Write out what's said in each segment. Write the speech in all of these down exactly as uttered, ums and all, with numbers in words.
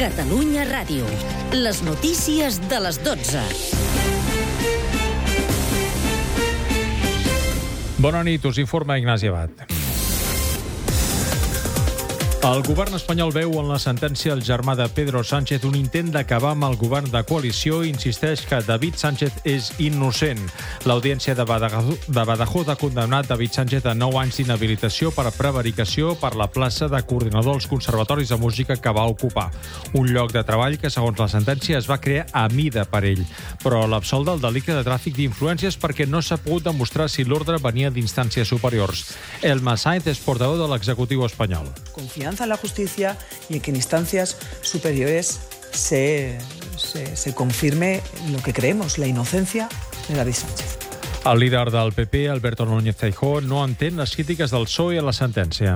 Catalunya Ràdio. Les notícies de les dotze. Bona nit, us informa Ignasi Abad. El govern espanyol veu en la sentència el germà de Pedro Sánchez un intent d'acabar amb el govern de coalició i insisteix que David Sánchez és innocent. L'audiència de Badajoz, de Badajoz ha condemnat David Sánchez a nou anys d'inhabilitació per prevaricació per la plaça de coordinador als conservatoris de música que va ocupar. Un lloc de treball que, segons la sentència, es va crear a mida per ell, però l'absol del delicte de tràfic d'influències perquè no s'ha pogut demostrar si l'ordre venia d'instàncies superiors. Elma Sainz és portaveu de l'executiu espanyol. Confianza en la justicia y en que en instancias superiores se, se, se confirme lo que creemos, la inocencia de David Sánchez. El líder del P P, Alberto Núñez Feijóo, no entén les crítiques del P S O E a la sentència.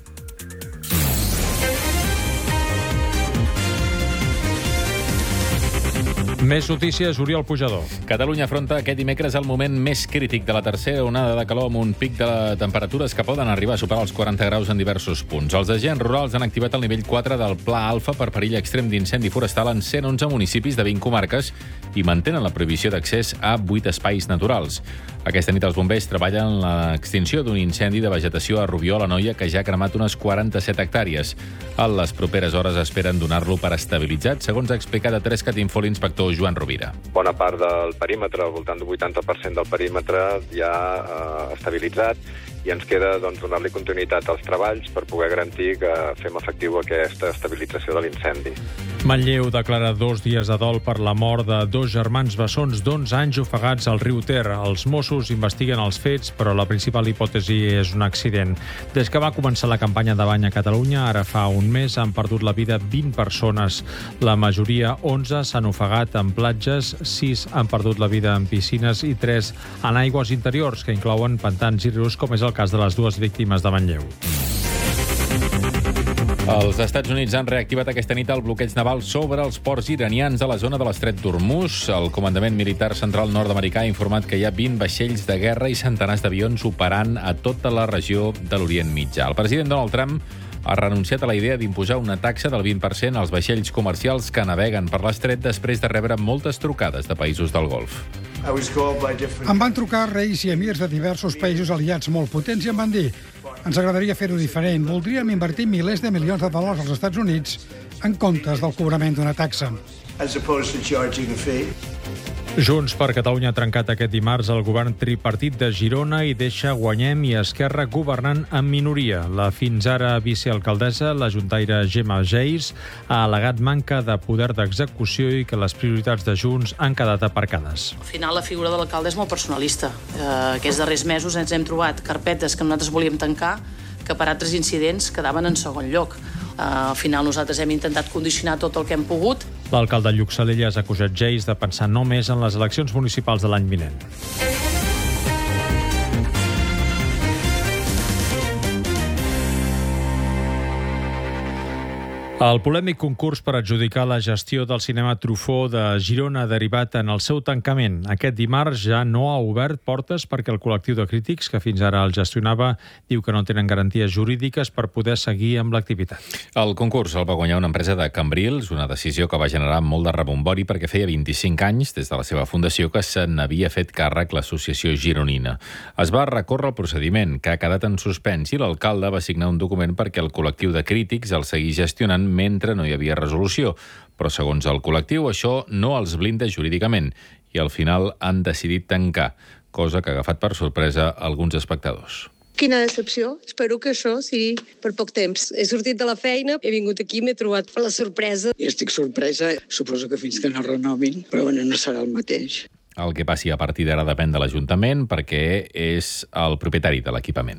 Més notícies, Oriol Pujador. Catalunya afronta aquest dimecres el moment més crític de la tercera onada de calor amb un pic de temperatures que poden arribar a superar els quaranta graus en diversos punts. Els agents rurals han activat el nivell quatre del Pla Alfa per perill extrem d'incendi forestal en cent onze municipis de vint comarques i mantenen la prohibició d'accés a vuit espais naturals. Aquesta nit els bombers treballen en l'extinció d'un incendi de vegetació a Rubió, a l'Anoia, que ja ha cremat unes quaranta-set hectàrees. A les properes hores esperen donar-lo per estabilitzat, segons ha explicat a Trescat Info l'inspector Joan Rovira. Bona part del perímetre, al voltant del vuitanta per cent del perímetre, ja eh, estabilitzat, i ens queda doncs, donar-li continuïtat als treballs per poder garantir que fem efectiu aquesta estabilització de l'incendi. Manlleu declara dos dies de dol per la mort de dos germans bessons d'onze anys ofegats al riu Ter. Els Mossos investiguen els fets, però la principal hipòtesi és un accident. Des que va començar la campanya de bany a Catalunya, ara fa un mes, han perdut la vida vint persones. La majoria, onze, s'han ofegat en platges, sis han perdut la vida en piscines i tres en aigües interiors, que inclouen pantans i rius, com és el cas de les dues víctimes de Manlleu. Els Estats Units han reactivat aquesta nit el bloqueig naval sobre els ports iranians a la zona de l'Estret d'Hormuz. El Comandament Militar Central nord-americà ha informat que hi ha vint vaixells de guerra i centenars d'avions operant a tota la regió de l'Orient Mitjà. El president Donald Trump ha renunciat a la idea d'imposar una taxa del vint per cent als vaixells comercials que naveguen per l'estret després de rebre moltes trucades de països del Golf. Em van trucar reis i emirs de diversos països aliats molt potents i em van dir: ens agradaria fer-ho diferent, voldríem invertir milers de milions de dòlars als Estats Units en comptes del cobrament d'una taxa. Junts per Catalunya ha trencat aquest dimarts el govern tripartit de Girona i deixa Guanyem i Esquerra governant en minoria. La fins ara vicealcaldessa, la juntaire Gemma Geis, ha al·legat manca de poder d'execució i que les prioritats de Junts han quedat aparcades. Al final, la figura de l'alcalde és molt personalista. Eh, aquests darrers mesos ens hem trobat carpetes que nosaltres volíem tancar que per altres incidents quedaven en segon lloc. Uh, al final nosaltres hem intentat condicionar tot el que hem pogut. L'alcalde Lluc Salelles ha acusat Geis de pensar només en les eleccions municipals de l'any vinent. El polèmic concurs per adjudicar la gestió del cinema Truffaut de Girona ha derivat en el seu tancament. Aquest dimarts ja no ha obert portes perquè el col·lectiu de crítics que fins ara el gestionava diu que no tenen garanties jurídiques per poder seguir amb l'activitat. El concurs el va guanyar una empresa de Cambrils, una decisió que va generar molt de rebombori perquè feia vint-i-cinc anys des de la seva fundació que se n'havia fet càrrec l'associació gironina. Es va recórrer el procediment, que ha quedat en suspens, i l'alcalde va signar un document perquè el col·lectiu de crítics el seguís gestionant mentre no hi havia resolució. Però, segons el col·lectiu, això no els blinda jurídicament i al final han decidit tancar, cosa que ha agafat per sorpresa alguns espectadors. Quina decepció. Espero que això sigui per poc temps. He sortit de la feina, he vingut aquí, m'he trobat la sorpresa. I estic sorpresa, suposo que fins que no renovin, però bueno, no serà el mateix. El que passi a partir d'ara depèn de l'Ajuntament perquè és el propietari de l'equipament.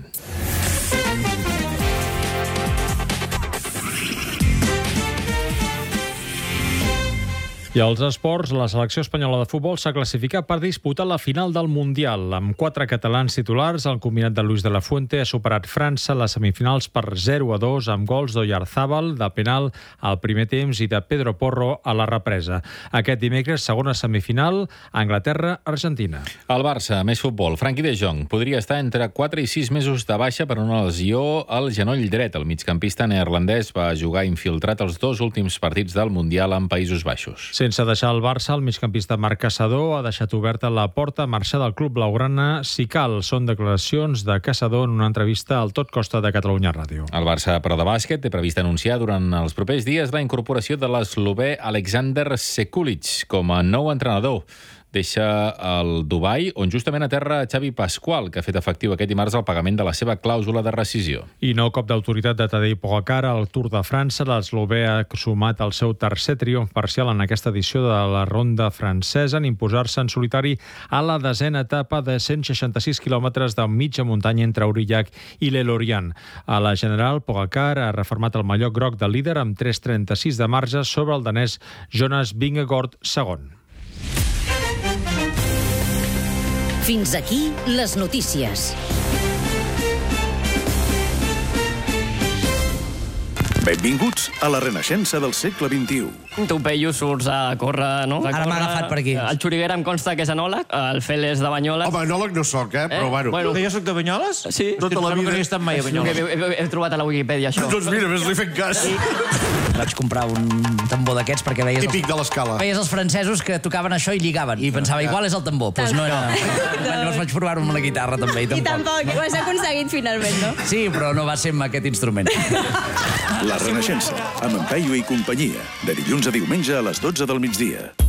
I als esports, la selecció espanyola de futbol s'ha classificat per disputar la final del Mundial. Amb quatre catalans titulars, el combinat de Luis de la Fuente ha superat França a les semifinals per zero a dos amb gols d'Oyarzabal, de penal al primer temps i de Pedro Porro a la represa. Aquest dimecres, segona semifinal, Anglaterra-Argentina. El Barça, més futbol. Frenkie de Jong podria estar entre quatre i sis mesos de baixa per una lesió al genoll dret. El migcampista neerlandès va jugar infiltrat els dos últims partits del Mundial en Països Baixos. Sense deixar el Barça, el migcampista Marc Caçador ha deixat oberta la porta a marxar del club blaugrana si cal. Són declaracions de Caçador en una entrevista al Tot Costa de Catalunya Ràdio. El Barça, però de bàsquet, té previst anunciar durant els propers dies la incorporació de l'eslovè Alexander Sekulic com a nou entrenador. Deixa el Dubai, on justament aterra Xavi Pasqual, que ha fet efectiu aquest dimarts el pagament de la seva clàusula de rescisió. I nou cop d'autoritat de Tadej Pogačar al Tour de França. L'eslovè ha sumat el seu tercer triomf parcial en aquesta edició de la ronda francesa en imposar-se en solitari a la desena etapa de cent seixanta-sis quilòmetres de mitja muntanya entre Aurillac i Le Lorient. A la general, Pogačar ha reformat el mallot groc de líder amb tres trenta-sis de marge sobre el danès Jonas Vingegaard segon. Fins aquí les notícies. Benvinguts a la renaixença del segle vint-i-u. Tu, Peyu, surts a córrer, no? Ara m'ha agafat per aquí. El Xuriguera em consta que és enòleg, el Fel és de Banyoles. Home, enòleg no soc, eh? Però bueno. bueno. Que jo soc de Banyoles? Sí. Tota la vida. No he estat mai a Banyoles. He, he, he trobat a la Wikipedia, això. Doncs mira, ves-li fent cas. Vaig comprar un tambor d'aquests perquè veies... Típic els... de l'escala. Veies els francesos que tocaven això i lligaven. I pensava, igual és el tambor. Doncs no era... Llavors vaig provar-ho amb la guitarra, també. I tampoc. I tampoc. Ho has aconseguit finalment, no? Sí, però no va ser amb aquest instrument. La renaixença, amb en Peyu i companyia, de dilluns a diumenge a les dotze del migdia.